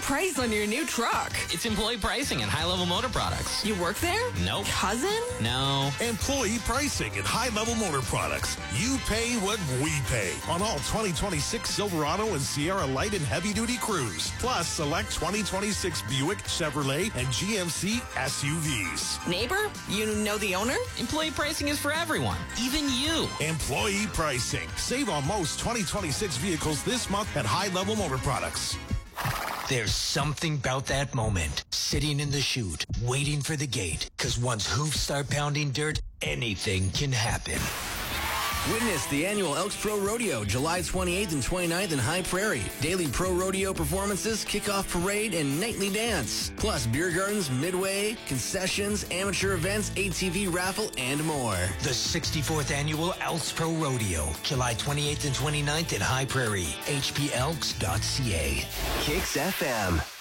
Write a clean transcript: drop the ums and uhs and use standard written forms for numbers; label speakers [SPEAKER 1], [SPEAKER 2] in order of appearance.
[SPEAKER 1] price on your new truck.
[SPEAKER 2] It's employee pricing and high-level motor products.
[SPEAKER 1] You work there?
[SPEAKER 2] Nope.
[SPEAKER 1] Cousin?
[SPEAKER 2] No.
[SPEAKER 3] Employee pricing and high-level motor products. You pay what we pay on all 2026 Silverado and Sierra Light and Heavy-Duty Cruise. Plus, select 2026 Buick, Chevrolet, and GMC SUVs.
[SPEAKER 1] Neighbor? You know the owner?
[SPEAKER 2] Employee pricing is for everyone, even you.
[SPEAKER 3] Employee pricing. Save on most 2026 vehicles this month at high-level motor products.
[SPEAKER 4] There's something about that moment, sitting in the chute, waiting for the gate, because once hoofs start pounding dirt, anything can happen.
[SPEAKER 5] Witness the annual Elks Pro Rodeo, July 28th and 29th in High Prairie. Daily Pro Rodeo performances, kickoff parade, and nightly dance. Plus beer gardens, midway, concessions, amateur events, ATV raffle, and more.
[SPEAKER 4] The 64th annual Elks Pro Rodeo, July 28th and 29th in High Prairie. HPElks.ca.
[SPEAKER 5] Kicks FM.